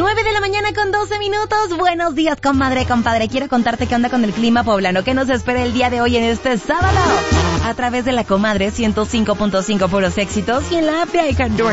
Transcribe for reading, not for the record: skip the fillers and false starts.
9 de la mañana con 12 minutos. Buenos días, comadre, compadre. Quiero contarte qué onda con el clima poblano que nos espera el día de hoy en este sábado. A través de la comadre 105.5 puros éxitos y en la app de iHeartRadio.